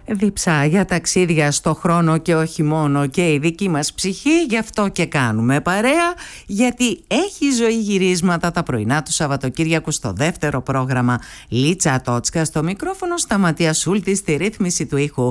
Δίψα για ταξίδια στο χρόνο και όχι μόνο και η δική μας ψυχή, γι' αυτό και κάνουμε παρέα, γιατί έχει ζωή γυρίσματα τα πρωινά του Σαββατοκύριακου στο δεύτερο πρόγραμμα. Λίτσα Τότσκα στο μικρόφωνο, Σταματία Σούλτη στη ρύθμιση του ήχου.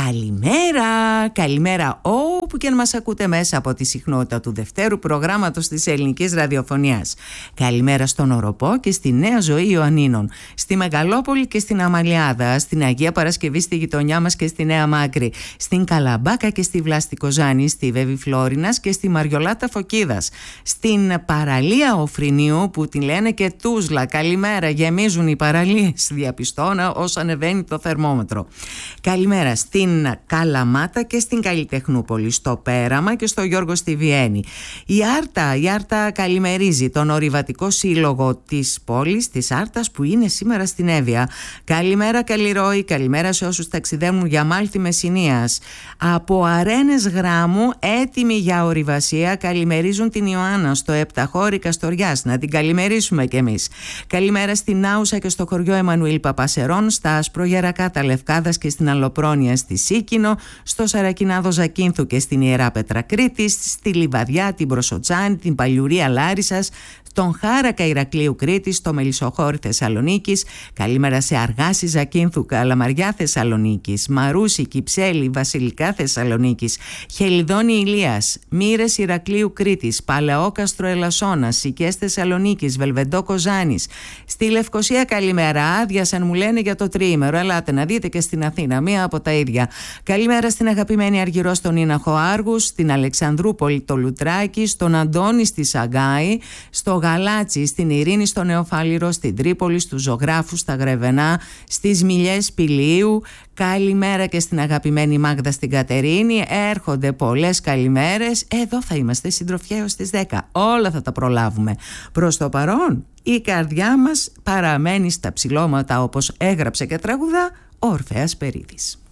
Καλημέρα, καλημέρα όπου και αν μας ακούτε μέσα από τη συχνότητα του δευτέρου προγράμματος της ελληνικής ραδιοφωνίας. Καλημέρα στον Οροπό και στη Νέα Ζωή Ιωαννίνων, στη Μεγαλόπολη και στην Αμαλιάδα, στην Αγία Παρασκευή στη γειτονιά μας και στη Νέα Μάκρη, στην Καλαμπάκα και στη Βλάστη Κοζάνη, στη Βέβη Φλόρινας και στη Μαριολάτα Φωκίδας, στην παραλία Οφρινίου που την λένε και Τούσλα. Καλημέρα, γεμίζουν οι παραλίες, διαπιστώνα όσο ανεβαίνει το θερμόμετρο. Καλημέρα στην Καλαμάτα και στην Καλλιτεχνούπολη, στο Πέραμα και στο Γιώργο στη Βιέννη. Η Άρτα καλημερίζει τον Ορειβατικό Σύλλογο της πόλης της Άρτας που είναι σήμερα στην Εύβοια. Καλημέρα Καλλιρόη, καλημέρα σε όσους ταξιδεύουν για Μάλτη Μεσσηνίας. Από αρένες γράμμου έτοιμοι για ορειβασία καλημερίζουν την Ιωάννα στο Επταχώρη Καστοριάς. Να την καλημερίσουμε κι εμείς. Καλημέρα στην Άουσα και στο χωριό Εμμανουήλ Παπασερών, στα Ασπρογερακάτα Λευκάδας και στην Αλοπρόνια στη Σίκινο, στο Σαρακινάδο Ζακίνθου και στην Ιερά Πέτρα Κρήτης, στη Λιβαδιά, την Προσοτσάνη, την Παλιουρία Λάρισσας, τον Χάρακα Ηρακλείου Κρήτης, στο Μελισσοχώρη Θεσσαλονίκης. Καλημέρα σε Αργάση Ζακίνθου, Καλαμαριά Θεσσαλονίκης, Μαρούση, Κυψέλη, Βασιλικά Θεσσαλονίκης, Χελιδόνη Ηλίας, Μύρες Ηρακλείου Κρήτης, Παλαιόκαστρο Ελασσόνας, Σικές Θεσσαλονίκης, Βελβεντό Κοζάνης. Στη Λευκοσία καλημέρα, άδειασαν μου λένε για το τριήμερο. Ελάτε να δείτε και στην Αθήνα, μία από τα ίδια. Καλημέρα στην αγαπημένη Αργυρό στον Ίναχο Άργους, στην Αλεξανδρούπολη το Λουτράκι, στον Αντώνη στη Σαγκάη, στο Γαλάτσι, στην Ειρήνη στο Νεοφάλιρο, στην Τρίπολη, στους Ζωγράφους στα Γρεβενά, στις Μιλιές Πηλίου. Καλημέρα και στην αγαπημένη Μάγδα στην Κατερίνη. Έρχονται πολλές καλημέρες. Εδώ θα είμαστε συντροφιά έως τις 10. Όλα θα τα προλάβουμε. Προς το παρόν η καρδιά μας παραμένει στα ψηλώματα, όπως έγραψε και τραγουδά ο Ορφέας Περίδης.